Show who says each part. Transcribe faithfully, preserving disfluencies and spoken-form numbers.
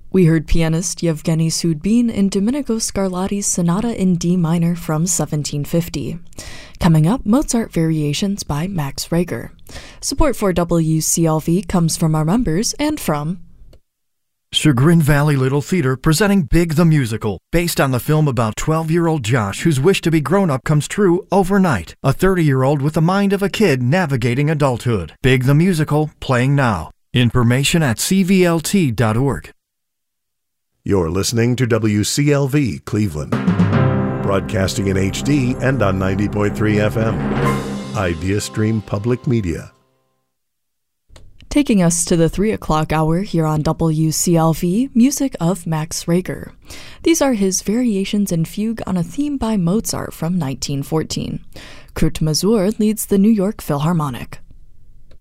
Speaker 1: We heard pianist Yevgeny Sudbin in Domenico Scarlatti's Sonata in D minor from seventeen fifty. Coming up, Mozart Variations by Max Reger. Support for W C L V comes from our members and from
Speaker 2: Chagrin Valley Little Theater presenting Big the Musical, based on the film about twelve-year-old Josh whose wish to be grown-up comes true overnight. A thirty-year-old with the mind of a kid navigating adulthood. Big the Musical, playing now. Information at c v l t dot org.
Speaker 3: You're listening to W C L V Cleveland, broadcasting in H D and on ninety point three F M. IdeaStream Public Media.
Speaker 1: Taking us to the three o'clock hour here on W C L V, music of Max Reger. These are his variations and fugue on a theme by Mozart from nineteen fourteen. Kurt Masur leads the New York Philharmonic.